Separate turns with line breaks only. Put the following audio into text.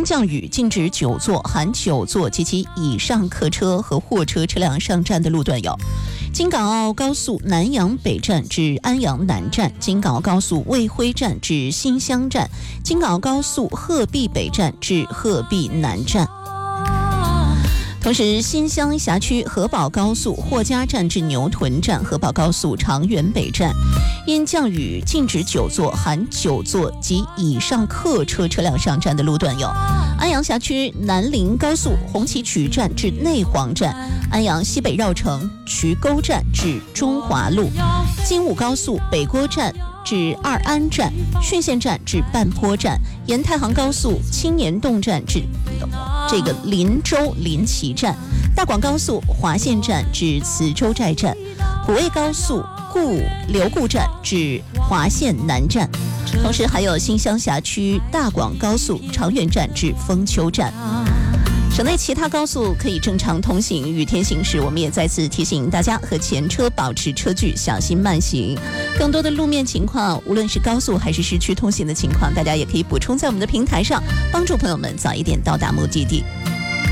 因降雨禁止9座含9座及其以上客车和货车车辆上站的路段有：京港澳高速南阳北站至安阳南站，京港澳高速卫辉站至新乡站，京港澳高速鹤壁北站至鹤壁南站。同时，新乡辖区合保高速霍家站至牛屯站，合保高速长垣北站，因降雨禁止9座含9座及以上客车车辆上站的路段有：安阳辖区南陵高速红旗渠站至内黄站，安阳西北绕城渠沟站至中华路，京武高速北郭站至二安站，浚县站至半坡站，沿太行高速青年洞站至林州临旗站，大广高速华县站至慈州寨站，普卫高速留固站至华县南站，同时还有新乡辖区大广高速长垣站至丰丘站。省内其他高速可以正常通行。雨天行驶，我们也再次提醒大家和前车保持车距，小心慢行。更多的路面情况，无论是高速还是市区通行的情况，大家也可以补充在我们的平台上，帮助朋友们早一点到达目的地。